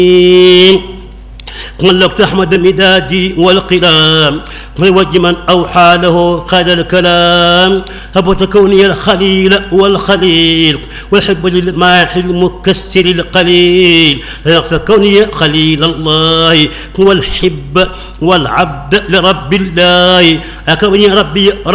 ملكت أحمد مدادي والقلام من وجه من أوحى له خير الكلام هبت كوني الخليل والخليل والحب للماح المكسر القليل فكوني خليل الله والحب والعبد لرب الله أكوني ربي